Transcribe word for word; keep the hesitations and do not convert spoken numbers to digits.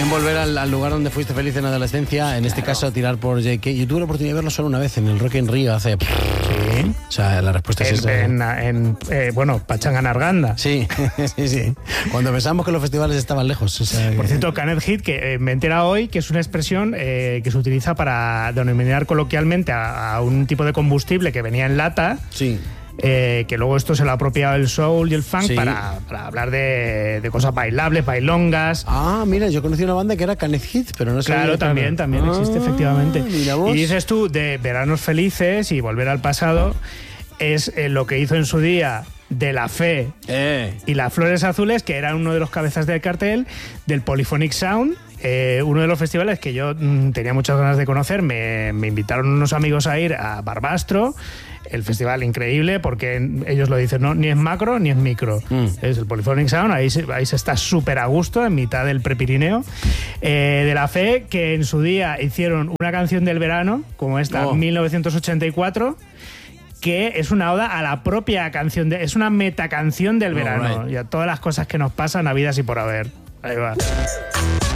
Quieren volver al, al lugar donde fuiste feliz en la adolescencia, en este claro. caso tirar por J K. Yo tuve la oportunidad de verlo solo una vez en el Rock in Rio hace... Sí. O sea, la respuesta en, es esa. En, en eh, bueno, Pachanganarganda. Sí, sí, sí. Cuando pensamos que los festivales estaban lejos. O sea, por que... cierto, Canet Hit, que eh, me he enterado hoy que es una expresión eh, que se utiliza para denominar coloquialmente a, a un tipo de combustible que venía en lata. Sí. Eh, que luego esto se lo ha apropiado el soul y el funk sí. para, para hablar de, de cosas bailables, bailongas. Ah, mira, yo conocí una banda que era Canet Hit, pero no sé. Claro, también, también ah, existe, efectivamente. Y dices tú, de veranos felices y volver al pasado, es eh, lo que hizo en su día De La Fe eh. y Las Flores Azules, que era uno de los cabezas del cartel del Polyphonic Sound. Eh, uno de los festivales que yo mmm, tenía muchas ganas de conocer. Me, me invitaron unos amigos a ir a Barbastro. El festival increíble porque ellos lo dicen, no, ni es macro ni es micro. Mm. Es el Polyphonic Sound, ahí se, ahí se está súper a gusto en mitad del Prepirineo. Eh, de La Fe, que en su día hicieron una canción del verano, como esta, oh. mil novecientos ochenta y cuatro, que es una oda a la propia canción, de, es una metacanción del verano, oh, right. y a todas las cosas que nos pasan, habidas y por haber. Ahí va.